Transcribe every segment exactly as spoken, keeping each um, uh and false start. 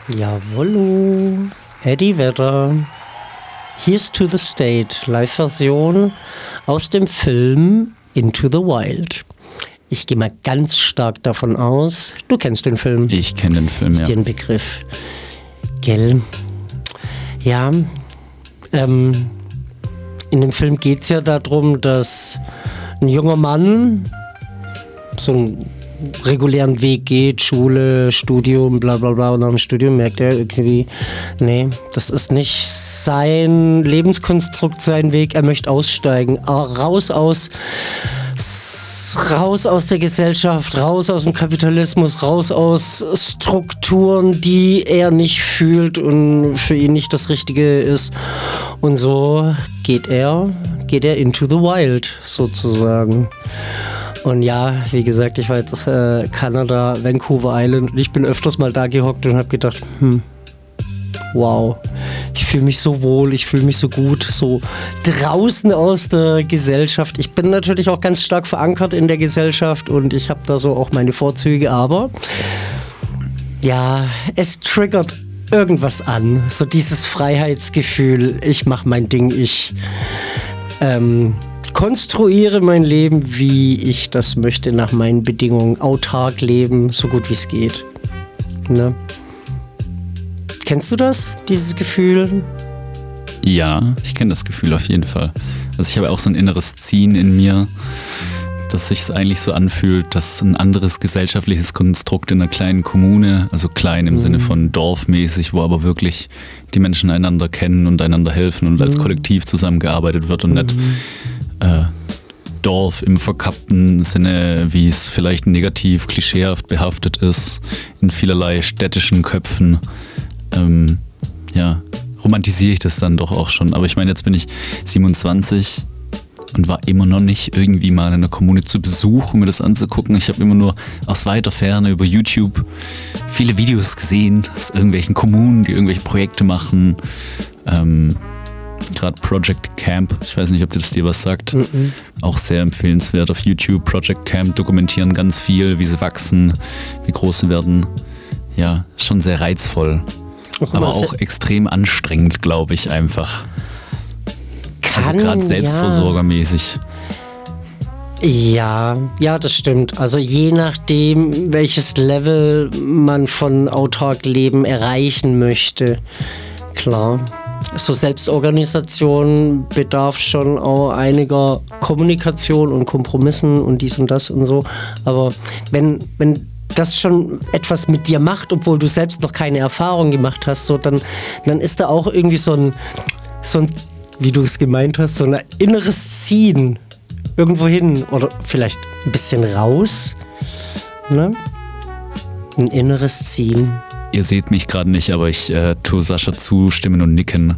Jawollo, Eddie Vedder. Here's to the State, Live-Version aus dem Film Into the Wild. Ich gehe mal ganz stark davon aus, du kennst den Film. Ich kenne den Film, ist ja. Ist dir ein Begriff. Gell? Ja, ähm, in dem Film geht es ja darum, dass ein junger Mann so einen regulären Weg geht, Schule, Studium, bla bla bla, und nach dem Studium merkt er irgendwie, nee, das ist nicht sein Lebenskonstrukt, sein Weg, er möchte aussteigen, raus aus raus aus der Gesellschaft, raus aus dem Kapitalismus, raus aus Strukturen, die er nicht fühlt und für ihn nicht das Richtige ist. Und so geht er, geht er into the wild sozusagen. Und ja, wie gesagt, ich war jetzt äh, Kanada, Vancouver Island und ich bin öfters mal da gehockt und habe gedacht, hm, wow, ich fühle mich so wohl, ich fühle mich so gut, so draußen aus der Gesellschaft. Ich bin natürlich auch ganz stark verankert in der Gesellschaft und ich habe da so auch meine Vorzüge, aber ja, es triggert irgendwas an, so dieses Freiheitsgefühl, ich mache mein Ding, ich ähm, konstruiere mein Leben, wie ich das möchte, nach meinen Bedingungen, autark leben, so gut wie es geht. Ne? Kennst du das, dieses Gefühl? Ja, ich kenne das Gefühl auf jeden Fall. Also ich habe auch so ein inneres Ziehen in mir, dass sich es eigentlich so anfühlt, dass ein anderes gesellschaftliches Konstrukt in einer kleinen Kommune, also klein im mhm. Sinne von dorfmäßig, wo aber wirklich die Menschen einander kennen und einander helfen und als Kollektiv zusammengearbeitet wird und mhm. nicht äh, Dorf im verkappten Sinne, wie es vielleicht negativ, klischeehaft behaftet ist, in vielerlei städtischen Köpfen. Ähm, ja, romantisiere ich das dann doch auch schon. Aber ich meine, jetzt bin ich siebenundzwanzig und war immer noch nicht irgendwie mal in einer Kommune zu Besuch, um mir das anzugucken. Ich habe immer nur aus weiter Ferne über YouTube viele Videos gesehen aus irgendwelchen Kommunen, die irgendwelche Projekte machen. Ähm, Gerade Project Camp, ich weiß nicht, ob das dir was sagt. Mhm. Auch sehr empfehlenswert auf YouTube. Project Camp dokumentieren ganz viel, wie sie wachsen, wie groß sie werden. Ja, schon sehr reizvoll. Ach, aber auch extrem anstrengend, glaube ich, einfach. Kann, also gerade selbstversorgermäßig. Ja, ja, das stimmt. Also je nachdem, welches Level man von autark Leben erreichen möchte. Klar. So Selbstorganisation bedarf schon auch einiger Kommunikation und Kompromissen und dies und das und so. Aber wenn, wenn das schon etwas mit dir macht, obwohl du selbst noch keine Erfahrung gemacht hast, so dann, dann ist da auch irgendwie so ein, so ein, wie du es gemeint hast, so ein inneres Ziehen irgendwo hin oder vielleicht ein bisschen raus, ne? Ein inneres Ziehen. Ihr seht mich gerade nicht, aber ich äh, tue Sascha zustimmen und nicken.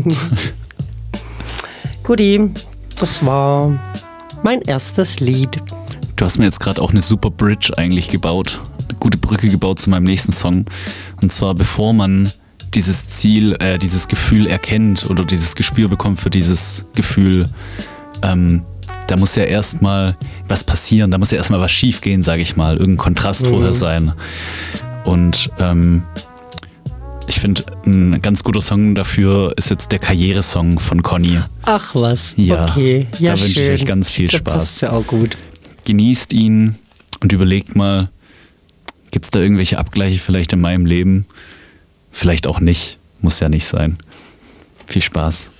Guti, das war mein erstes Lied. Du hast mir jetzt gerade auch eine super Bridge eigentlich gebaut, eine gute Brücke gebaut zu meinem nächsten Song. Und zwar bevor man dieses Ziel, äh, dieses Gefühl erkennt oder dieses Gespür bekommt für dieses Gefühl, ähm, da muss ja erstmal was passieren, da muss ja erstmal was schief gehen, sage ich mal, irgendein Kontrast mhm. vorher sein. Und ähm, ich finde, ein ganz guter Song dafür ist jetzt der Karrieresong von Conny. Ach was, ja, okay. Ja, da wünsche ich euch ganz viel Spaß. Das passt ja auch gut. Genießt ihn und überlegt mal, gibt es da irgendwelche Abgleiche vielleicht in meinem Leben? Vielleicht auch nicht, muss ja nicht sein. Viel Spaß.